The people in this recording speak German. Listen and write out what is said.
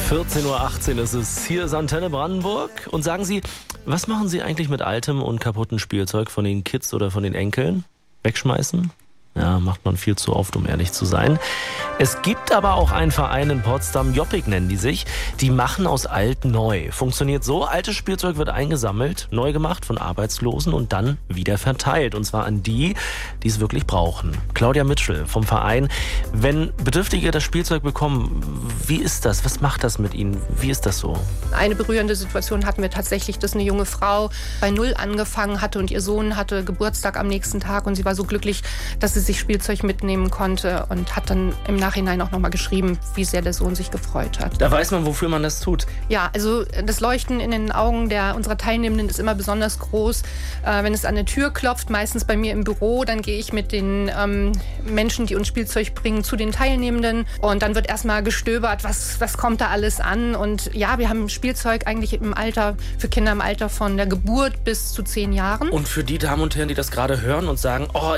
14:18 Uhr ist es. Hier ist Antenne Brandenburg. Und sagen Sie, was machen Sie eigentlich mit altem und kaputten Spielzeug von den Kids oder von den Enkeln? Wegschmeißen? Ja, macht man viel zu oft, um ehrlich zu sein. Es gibt aber auch einen Verein in Potsdam, Joppik nennen die sich, die machen aus alt neu. Funktioniert so, altes Spielzeug wird eingesammelt, neu gemacht von Arbeitslosen und dann wieder verteilt. Und zwar an die, die es wirklich brauchen. Claudia Mitchell vom Verein. Wenn Bedürftige das Spielzeug bekommen, wie ist das? Was macht das mit ihnen? Wie ist das so? Eine berührende Situation hatten wir tatsächlich, dass eine junge Frau bei Null angefangen hatte und ihr Sohn hatte Geburtstag am nächsten Tag und sie war so glücklich, dass sie sich Spielzeug mitnehmen konnte und hat dann im Nachhinein auch nochmal geschrieben, wie sehr der Sohn sich gefreut hat. Da weiß man, wofür man das tut. Ja, also das Leuchten in den Augen unserer Teilnehmenden ist immer besonders groß. Wenn es an der Tür klopft, meistens bei mir im Büro, dann gehe ich mit den Menschen, die uns Spielzeug bringen, zu den Teilnehmenden und dann wird erstmal gestöbert, was kommt da alles an. Und ja, wir haben Spielzeug eigentlich für Kinder im Alter von der Geburt bis zu 10 Jahren. Und für die Damen und Herren, die das gerade hören und sagen, oh,